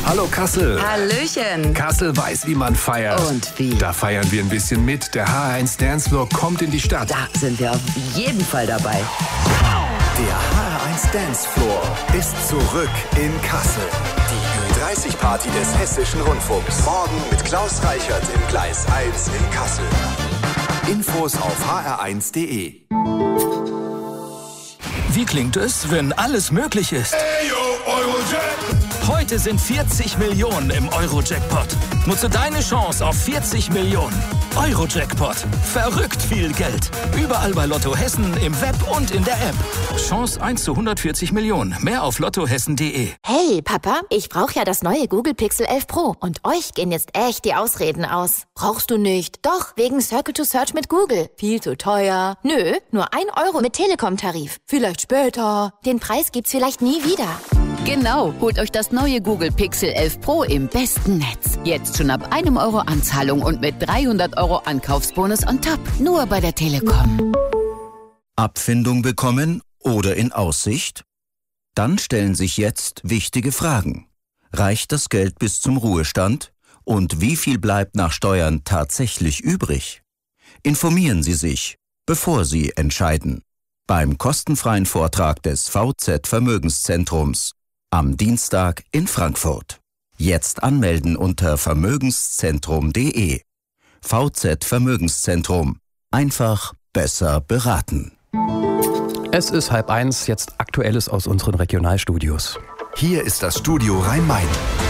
Hallo Kassel. Hallöchen. Kassel weiß, wie man feiert. Und wie? Da feiern wir ein bisschen mit. Der HR1 Dancefloor kommt in die Stadt. Da sind wir auf jeden Fall dabei. Der HR1 Dancefloor ist zurück in Kassel. Die Ü30-Party des Hessischen Rundfunks. Morgen mit Klaus Reichert im Gleis 1 in Kassel. Infos auf hr1.de. Wie klingt es, wenn alles möglich ist? Heute sind 40 Millionen im Euro-Jackpot. Nutze deine Chance auf 40 Millionen. Euro-Jackpot. Verrückt viel Geld. Überall bei Lotto Hessen, im Web und in der App. Chance 1 zu 140 Millionen. Mehr auf lottohessen.de. Hey, Papa, ich brauche ja das neue Google Pixel 11 Pro. Und euch gehen jetzt echt die Ausreden aus. Brauchst du nicht? Doch, wegen Circle to Search mit Google. Viel zu teuer. Nö, nur 1 Euro mit Telekom-Tarif. Vielleicht später. Den Preis gibt's vielleicht nie wieder. Genau, holt euch das neue Google Pixel 11 Pro im besten Netz. Jetzt schon ab 1 Euro Anzahlung und mit 300 Euro Ankaufsbonus on top. Nur bei der Telekom. Abfindung bekommen oder in Aussicht? Dann stellen sich jetzt wichtige Fragen. Reicht das Geld bis zum Ruhestand? Und wie viel bleibt nach Steuern tatsächlich übrig? Informieren Sie sich, bevor Sie entscheiden. Beim kostenfreien Vortrag des VZ Vermögenszentrums. Am Dienstag in Frankfurt. Jetzt anmelden unter vermögenszentrum.de. VZ Vermögenszentrum. Einfach besser beraten. Es ist 12:30, jetzt Aktuelles aus unseren Regionalstudios. Hier ist das Studio Rhein-Main.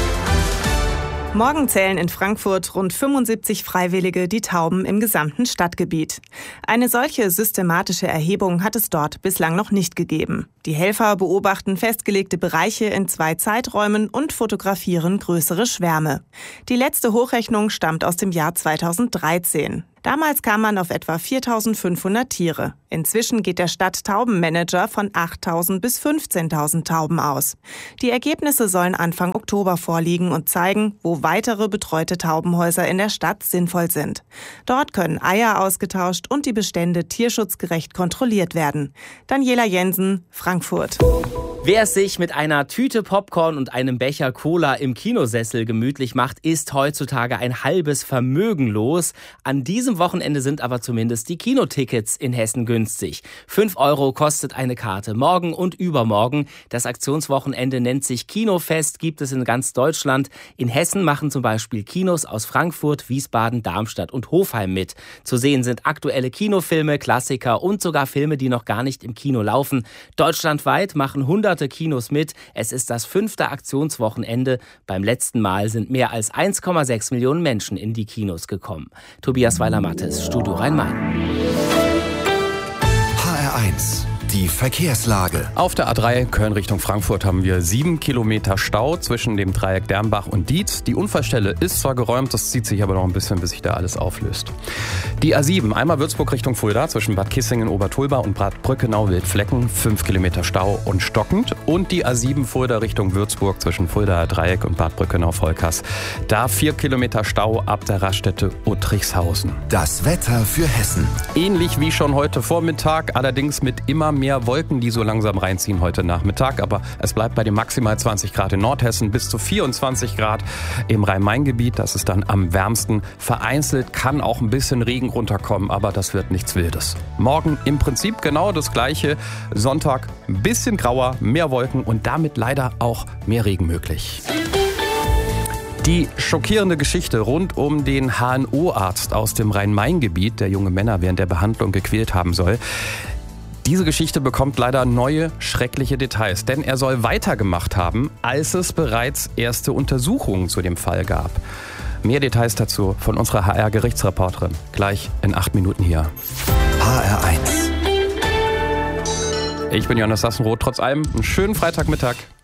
Morgen zählen in Frankfurt rund 75 Freiwillige die Tauben im gesamten Stadtgebiet. Eine solche systematische Erhebung hat es dort bislang noch nicht gegeben. Die Helfer beobachten festgelegte Bereiche in 2 Zeiträumen und fotografieren größere Schwärme. Die letzte Hochrechnung stammt aus dem Jahr 2013. Damals kam man auf etwa 4.500 Tiere. Inzwischen geht der Stadttaubenmanager von 8.000 bis 15.000 Tauben aus. Die Ergebnisse sollen Anfang Oktober vorliegen und zeigen, wo weitere betreute Taubenhäuser in der Stadt sinnvoll sind. Dort können Eier ausgetauscht und die Bestände tierschutzgerecht kontrolliert werden. Daniela Jensen, Frankfurt. Wer es sich mit einer Tüte Popcorn und einem Becher Cola im Kinosessel gemütlich macht, ist heutzutage ein halbes Vermögen los. An diesem Wochenende sind aber zumindest die Kinotickets in Hessen günstig. 5 Euro kostet eine Karte. Morgen und übermorgen. Das Aktionswochenende nennt sich Kinofest, gibt es in ganz Deutschland. In Hessen machen zum Beispiel Kinos aus Frankfurt, Wiesbaden, Darmstadt und Hofheim mit. Zu sehen sind aktuelle Kinofilme, Klassiker und sogar Filme, die noch gar nicht im Kino laufen. Deutschlandweit machen hunderte Kinos mit. Es ist das 5. Aktionswochenende. Beim letzten Mal sind mehr als 1,6 Millionen Menschen in die Kinos gekommen. Tobias Weiler-Mattes, Studio Rhein-Main. HR1, die Verkehrslage. Auf der A3 Köln Richtung Frankfurt haben wir 7 Kilometer Stau zwischen dem Dreieck Dernbach und Dietz. Die Unfallstelle ist zwar geräumt, das zieht sich aber noch ein bisschen, bis sich da alles auflöst. Die A7, einmal Würzburg Richtung Fulda, zwischen Bad Kissingen, Obertulba und Bad Brückenau-Wildflecken, 5 Kilometer Stau und stockend. Und die A7 Fulda Richtung Würzburg, zwischen Fuldaer Dreieck und Bad Brückenau-Volkers. Da 4 Kilometer Stau ab der Raststätte Uttrichshausen. Das Wetter für Hessen. Ähnlich wie schon heute Vormittag, allerdings mit immer mehr Wolken, die so langsam reinziehen heute Nachmittag. Aber es bleibt bei den maximal 20 Grad in Nordhessen, bis zu 24 Grad im Rhein-Main-Gebiet. Das ist dann am wärmsten. Vereinzelt kann auch ein bisschen Regen runterkommen, aber das wird nichts Wildes. Morgen im Prinzip genau das Gleiche. Sonntag ein bisschen grauer, mehr Wolken und damit leider auch mehr Regen möglich. Die schockierende Geschichte rund um den HNO-Arzt aus dem Rhein-Main-Gebiet, der junge Männer während der Behandlung gequält haben soll. Diese Geschichte bekommt leider neue, schreckliche Details, denn er soll weitergemacht haben, als es bereits erste Untersuchungen zu dem Fall gab. Mehr Details dazu von unserer HR-Gerichtsreporterin, gleich in 8 Minuten hier. HR1. Ich bin Jonas Sassenroth, trotz allem einen schönen Freitagmittag.